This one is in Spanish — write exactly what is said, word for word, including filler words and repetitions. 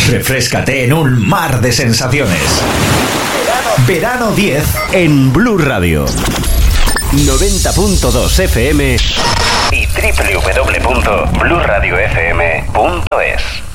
Refréscate en un mar de sensaciones. Verano diez en Blue Radio. noventa punto dos F M y doble u doble u doble u punto blue radio f m punto es.